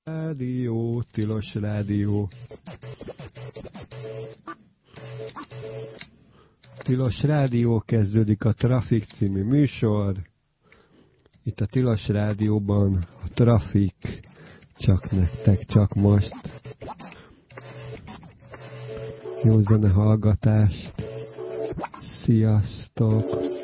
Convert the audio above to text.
Rádió, tilos rádió. Tilos rádió, kezdődik a Trafik című műsor. Itt a Tilos rádióban a Trafik, csak nektek, csak most. Jó zenehallgatást. Sziasztok!